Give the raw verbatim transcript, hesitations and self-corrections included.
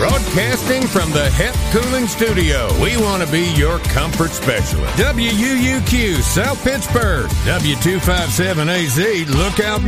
Broadcasting from the H E P Cooling Studio, we want to be your comfort specialist. W U U Q, South Pittsburgh. W two five seven A Z, Lookout